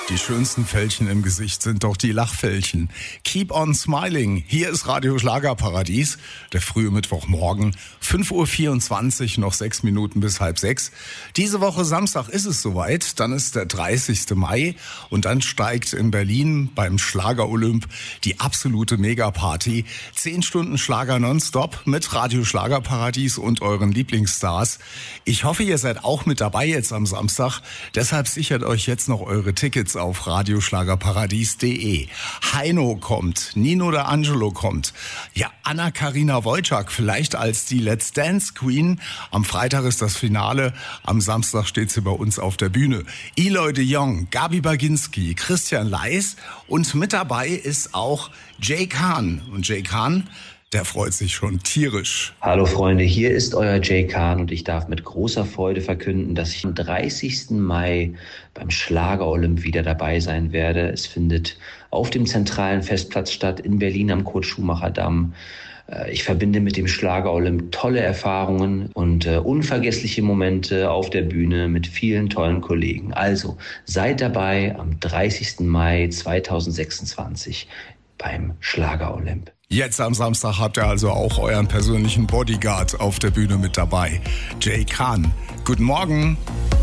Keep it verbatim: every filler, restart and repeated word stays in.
Die schönsten Fältchen im Gesicht sind doch die Lachfältchen. Keep on smiling. Hier ist Radio Schlagerparadies. Der frühe Mittwochmorgen. fünf Uhr vierundzwanzig, noch sechs Minuten bis halb sechs. Diese Woche Samstag ist es soweit. Dann ist der dreißigste Mai. Und dann steigt in Berlin beim Schlager-Olymp die absolute Megaparty. Zehn Stunden Schlager nonstop mit Radio Schlagerparadies und euren Lieblingsstars. Ich hoffe, ihr seid auch mit dabei jetzt am Samstag. Deshalb sichert euch jetzt noch eure Tickets auf radioschlagerparadies punkt de. Heino kommt, Nino der Angelo kommt. Ja, Anna-Karina Wojcik vielleicht als die Let's Dance Queen. Am Freitag ist das Finale, am Samstag steht sie bei uns auf der Bühne. Eloy de Jong, Gabi Baginski, Christian Leis und mit dabei ist auch Jay Khan. Und Jay Khan, der freut sich schon tierisch. Hallo Freunde, hier ist euer Jay Khan und ich darf mit großer Freude verkünden, dass ich am dreißigsten Mai beim Schlager-Olymp wieder dabei sein werde. Es findet auf dem zentralen Festplatz statt in Berlin am Kurt-Schumacher-Damm. Ich verbinde mit dem Schlager-Olymp tolle Erfahrungen und äh, unvergessliche Momente auf der Bühne mit vielen tollen Kollegen. Also seid dabei am dreißigsten Mai zweitausendsechsundzwanzig beim Schlager-Olymp. Jetzt am Samstag habt ihr also auch euren persönlichen Bodyguard auf der Bühne mit dabei. Jay Khan, guten Morgen.